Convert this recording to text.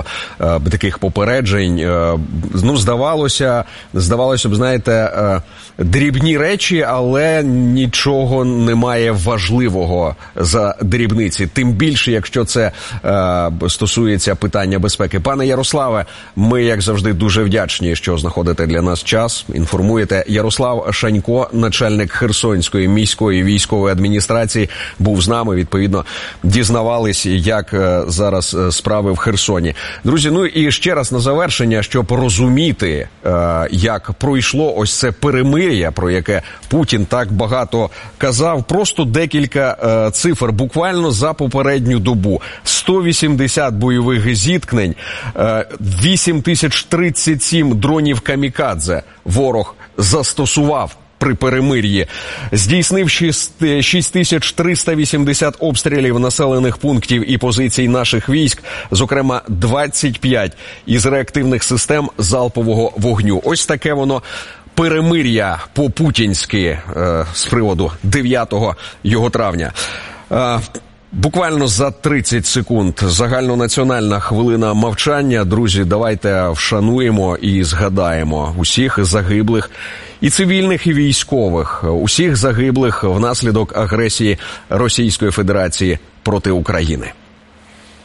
багато таких попереджень. Ну, здавалося б, знаєте, дрібні речі, але нічого немає важливого за дрібниці. Тим більше, якщо це стосується питання безпеки. Пане Ярославе, ми, як завжди, дуже вдячні, що знаходите для нас час, інформуєте. Ярослав Шанько, начальник Херсонської міської військової адміністрації, був з нами, відповідно, дізнавались, як зараз справи в Херсоні. Друзі, ну і ще раз на завершення, щоб розуміти, як пройшло ось це перемир'я, про яке Путін так багато казав, просто декілька цифр. Буквально за попередню добу 180 бойових зіткнень, 8037 дронів камікадзе ворог застосував при перемир'ї, здійснив 6380 обстрілів населених пунктів і позицій наших військ, зокрема 25 із реактивних систем залпового вогню. Ось таке воно перемир'я по-путінськи з приводу 9 його травня. Буквально за 30 секунд загальнонаціональна хвилина мовчання. Друзі, давайте вшануємо і згадаємо усіх загиблих і цивільних, і військових, усіх загиблих внаслідок агресії Російської Федерації проти України.